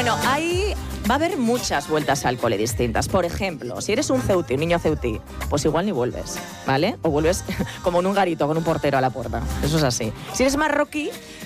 Bueno, ahí va a haber muchas vueltas al cole distintas. Por ejemplo, si eres un ceutí, un niño ceutí, pues igual ni vuelves, ¿vale? O vuelves como en un garito con un portero a la puerta. Eso es así. Si eres marroquí,